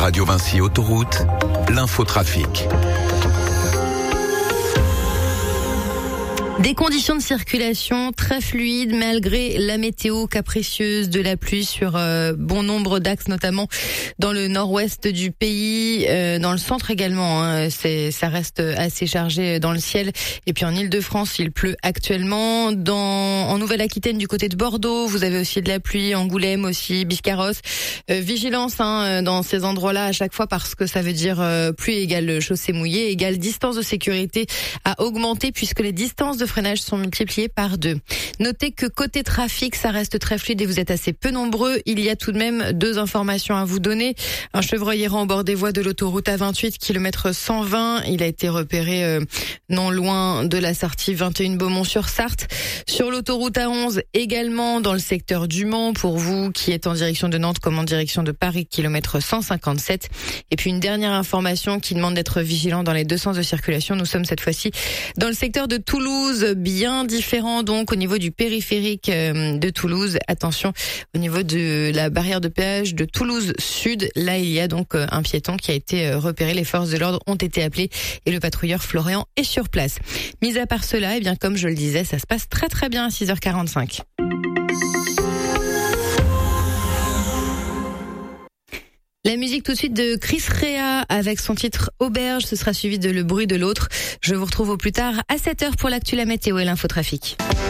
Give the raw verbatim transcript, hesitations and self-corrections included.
Radio Vinci Autoroute, l'infotrafic. Des conditions de circulation très fluides malgré la météo capricieuse de la pluie sur euh, bon nombre d'axes, notamment dans le nord-ouest du pays, euh, dans le centre également. Hein, c'est, ça reste assez chargé dans le ciel. Et puis en Île-de-France, il pleut actuellement. Dans, en Nouvelle-Aquitaine, du côté de Bordeaux, vous avez aussi de la pluie. Angoulême aussi, Biscarrosse. Euh, vigilance hein, dans ces endroits-là à chaque fois parce que ça veut dire euh, pluie égale chaussée mouillée, égale distance de sécurité à augmenter puisque les distances de freinage sont multipliés par deux. Notez que côté trafic, ça reste très fluide et vous êtes assez peu nombreux. Il y a tout de même deux informations à vous donner. Un chevreuil errant au bord des voies de l'autoroute A vingt-huit, kilomètre cent vingt. Il a été repéré euh, non loin de la sortie vingt et un Beaumont-sur-Sarthe. Sur l'autoroute A onze, également dans le secteur du Mans, pour vous qui êtes en direction de Nantes comme en direction de Paris, kilomètre cent cinquante-sept. Et puis une dernière information qui demande d'être vigilant dans les deux sens de circulation. Nous sommes cette fois-ci dans le secteur de Toulouse, bien différent donc au niveau du périphérique de Toulouse. Attention au niveau de la barrière de péage de Toulouse Sud. Là, il y a donc un piéton qui a été repéré. Les forces de l'ordre ont été appelées et le patrouilleur Florian est sur place. Mis à part cela, eh bien comme je le disais, ça se passe très très bien à six heures quarante-cinq. La musique tout de suite de Chris Rea avec son titre Auberge, ce sera suivi de Le bruit de l'autre. Je vous retrouve au plus tard à sept heures pour l'actu, la météo et l'infotrafic.